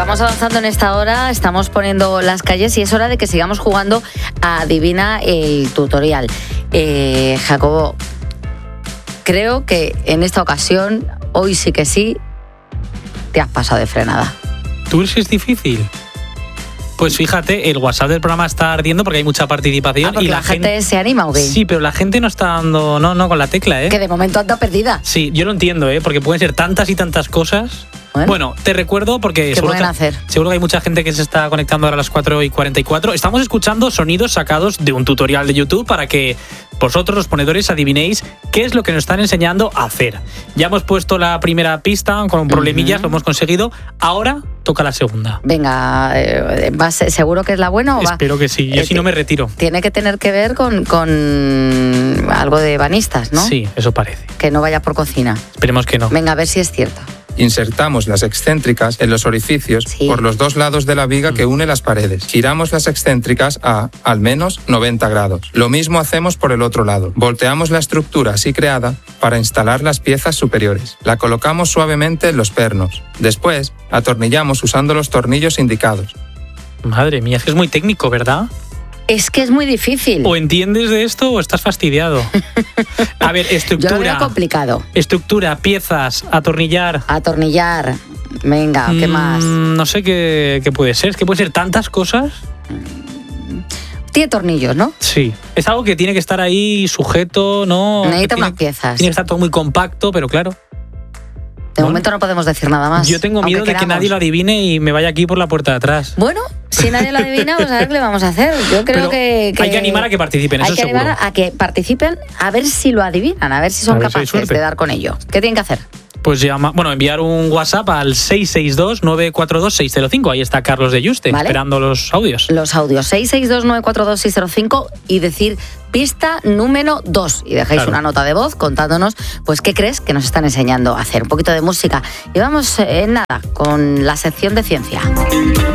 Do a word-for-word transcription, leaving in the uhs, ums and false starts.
vamos avanzando en esta hora, estamos poniendo las calles y es hora de que sigamos jugando a Adivina el tutorial. Eh, Jacobo, creo que en esta ocasión, hoy sí que sí, te has pasado de frenada. ¿Tú crees que es difícil? Pues fíjate, el WhatsApp del programa está ardiendo porque hay mucha participación. Ah, porque y la, la gente, gente se anima, ¿o qué? Sí, pero la gente no está dando, no, no, con la tecla, ¿eh? Que de momento anda perdida. Sí, yo lo entiendo, ¿eh? Porque pueden ser tantas y tantas cosas. Bueno, bueno te recuerdo porque ¿qué seguro pueden que, hacer? seguro que hay mucha gente que se está conectando ahora a las cuatro y cuarenta y cuatro. Estamos escuchando sonidos sacados de un tutorial de YouTube para que vosotros, los ponedores, adivinéis qué es lo que nos están enseñando a hacer. Ya hemos puesto la primera pista con problemillas, uh-huh. Lo hemos conseguido. Ahora toca la segunda. Venga, eh, ¿vas, ¿seguro que es la buena o va? Espero que sí, yo eh, si no me retiro. Tiene que tener que ver con, con algo de banistas, ¿no? Sí, eso parece. Que no vaya por cocina. Esperemos que no. Venga, a ver si es cierto. Insertamos las excéntricas en los orificios sí. por los dos lados de la viga que une las paredes. Giramos las excéntricas a al menos noventa grados. Lo mismo hacemos por el otro lado. Volteamos la estructura así creada para instalar las piezas superiores. La colocamos suavemente en los pernos. Después, atornillamos usando los tornillos indicados. Madre mía, es que es muy técnico, ¿verdad? Es que es muy difícil. O entiendes de esto o estás fastidiado. A ver, estructura. Yo lo veo complicado. Estructura, piezas, atornillar. Atornillar. Venga, ¿qué mm, más? No sé qué, qué puede ser. Es que puede ser tantas cosas. Tiene tornillos, ¿no? Sí. Es algo que tiene que estar ahí sujeto, ¿no? Necesita tiene, unas piezas. Tiene que estar todo muy compacto, pero claro. De bueno, momento no podemos decir nada más. Yo tengo miedo de queramos. que nadie lo adivine y me vaya aquí por la puerta de atrás. Bueno, si nadie lo adivina, pues a ver qué le vamos a hacer. Yo creo que, que... Hay que animar a que participen, hay eso que seguro. animar a que participen a ver si lo adivinan, a ver si son ver capaces si de dar con ello. ¿Qué tienen que hacer? Pues llama, bueno, enviar un WhatsApp al seis seis dos, nueve cuatro dos, seis cero cinco. Ahí está Carlos de Yuste, ¿vale? Esperando los audios. Los audios, seis seis dos, nueve cuatro dos, seis cero cinco y decir pista número dos. Y dejáis claro. una nota de voz contándonos, pues, qué crees que nos están enseñando a hacer. Un poquito de música. Y vamos, en eh, nada, con la sección de ciencia.